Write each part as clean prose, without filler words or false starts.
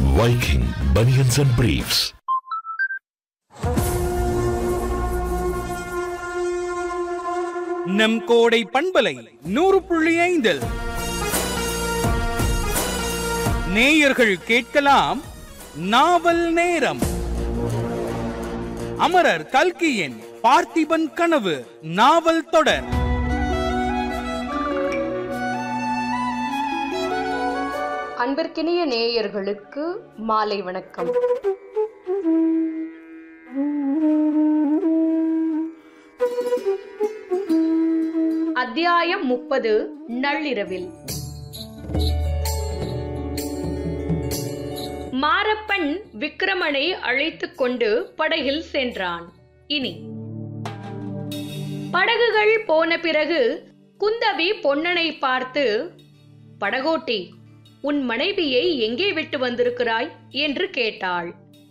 Viking Bunions and Briefs. நம் கோடை பண்பலை 100.5 நேயர்கள் கேட்கலாம் நாவல் நேரம். அமரர் கல்கியின் பார்த்திபன் கனவு நாவல் தொடர். அன்பிற்கினிய நேயர்களுக்கு மாலை வணக்கம். அத்தியாயம் 30. நள்ளிரவில். மாரப்பன் விக்கிரமனை அழைத்துக் கொண்டு படகில் சென்றான். இனி படகுகள் போன பிறகு குந்தவி பொன்னனை பார்த்து, படகோட்டி, உன் மனைவியை எங்கே விட்டு வந்திருக்கிறாய் என்று கேட்டாள்.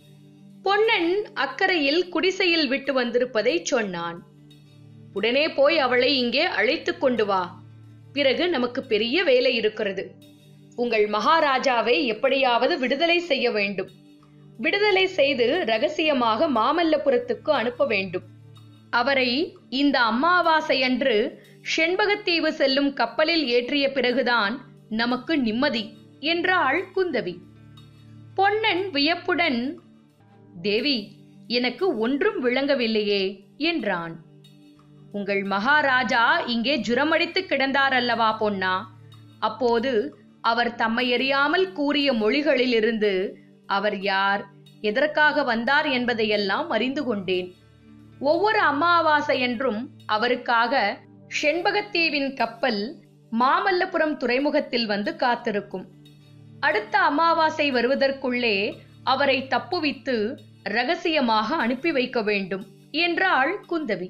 பொன்னன் அக்கறையில் குடிசையில் விட்டு வந்திருப்பதை சொன்னான். உடனே போய் அவளை இங்கே அழைத்து கொண்டு வா. பிறகு நமக்கு பெரிய வேலை இருக்கிறது. உங்கள் மகாராஜாவை எப்படியாவது விடுதலை செய்ய வேண்டும். விடுதலை செய்து ரகசியமாக மாமல்லபுரத்துக்கு அனுப்ப வேண்டும். அவரை இந்த அமாவாசையன்று செண்பகத்தீவு செல்லும் கப்பலில் ஏற்றிய பிறகுதான் நமக்கு நிம்மதி என்றாள் குந்தவி. பொன்னன் வியப்புடன், தேவி, எனக்கு ஒன்றும் விளங்கவில்லையே என்றான். உங்கள் மகாராஜா இங்கே ஜுரமடித்து கிடந்தார் அல்லவா பொன்னா? அப்போது அவர் தம்மை அறியாமல் கூறிய மொழிகளிலிருந்து அவர் யார், எதற்காக வந்தார் என்பதையெல்லாம் அறிந்து கொண்டேன். ஒவ்வொரு அமாவாசையன்றும் அவருக்காக செண்பகத்தீவின் கப்பல் மாமல்லபுரம் துறைமுகத்தில் வந்து காத்திருக்கும். அடுத்த அமாவாசை வருவதற்குள்ளே அவரை தப்புவித்து ரகசியமாக அனுப்பி வைக்க வேண்டும் என்றாள் குந்தவி.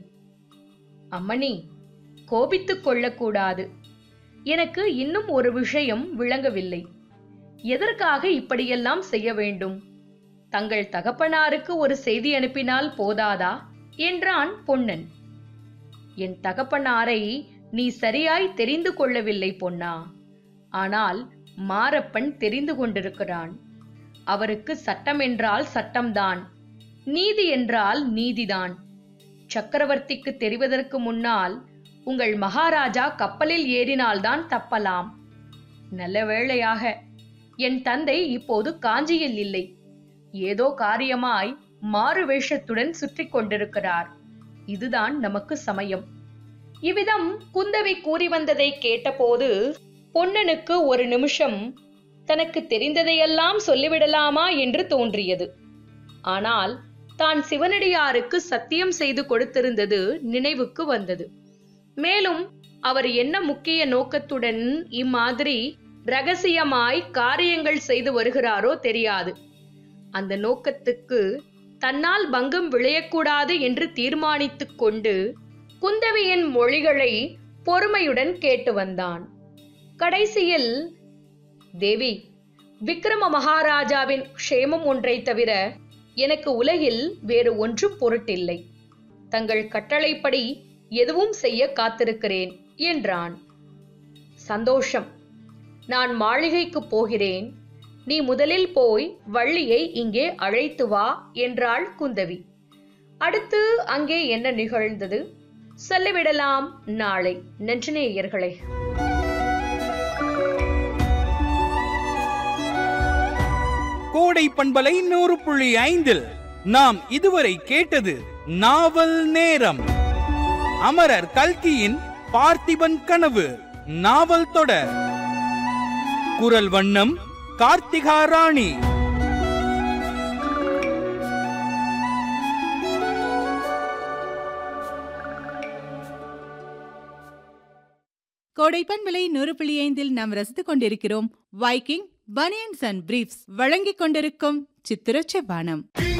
அம்மணி, கோபித்துக் கொள்ளக்கூடாது. எனக்கு இன்னும் ஒரு விஷயம் விளங்கவில்லை. எதற்காக இப்படியெல்லாம் செய்ய வேண்டும்? தங்கள் தகப்பனாருக்கு ஒரு செய்தி அனுப்பினால் போதாதா என்றான் பொன்னன். என் தகப்பனாரை நீ சரியாய் தெரிந்து கொள்ளவில்லை பொன்னா. ஆனால் மாரப்பன் தெரிந்து கொண்டிருக்கிறான். அவருக்கு சட்டம் என்றால் சட்டம்தான், நீதி என்றால் நீதிதான். சக்கரவர்த்திக்கு தெரிவதற்கு முன்னால் உங்கள் மகாராஜா கப்பலில் ஏறினால்தான் தப்பலாம். நல்ல வேளையாக என் தந்தை இப்போது காஞ்சியில் இல்லை. ஏதோ காரியமாய் மாறு வேஷத்துடன் சுற்றி கொண்டிருக்கிறார். இதுதான் நமக்கு சமயம். இவ்விதம் குந்தவி கூறி வந்ததை கேட்டபோது பொன்னனுக்கு ஒரு நிமிஷம் தனக்கு தெரிந்ததையெல்லாம் சொல்லிவிடலாமா என்று தோன்றியது. ஆனால் தான் சிவனடியாருக்கு சத்தியம் செய்து கொடுத்திருந்தது நினைவுக்கு வந்தது. மேலும் அவர் என்ன முக்கிய நோக்கத்துடன் இம்மாதிரி ரகசியமாய் காரியங்கள் செய்து வருகிறாரோ தெரியாது. அந்த நோக்கத்துக்கு தன்னால் பங்கம் விளையக்கூடாது என்று தீர்மானித்துக் கொண்டு குந்தவியின் மொழிகளை பொறுமையுடன் கேட்டு வந்தான். கடைசியில், தேவி, விக்ரம மகாராஜாவின் க்ஷேமம் ஒன்றை தவிர எனக்கு உலகில் வேறு ஒன்றும் பொருட்டில்லை. தங்கள் கட்டளைப்படி எதுவும் செய்ய காத்திருக்கிறேன் என்றான். சந்தோஷம். நான் மாளிகைக்கு போகிறேன். நீ முதலில் போய் வள்ளியை இங்கே அழைத்து வா என்றாள் குந்தவி. அடுத்து அங்கே என்ன நிகழ்ந்தது சொல்லிவிடலாம் நாளை. நன்றி நேயர்களே. கோடை பண்பலை 100.5 நாம் இதுவரை கேட்டது நாவல் நேரம். அமரர் கல்கியின் பார்த்திபன் கனவு நாவல் தொடர். குரல் வண்ணம் கார்த்திகா ராணி. கோடை பண்பலை 100.5 நாம் ரசித்துக் கொண்டிருக்கிறோம். வைக்கிங் பனியன்ஸ் அண்ட் பிரீஃப்ஸ் வழங்கிக் கொண்டிருக்கும் சித்திர செவ்வானம்.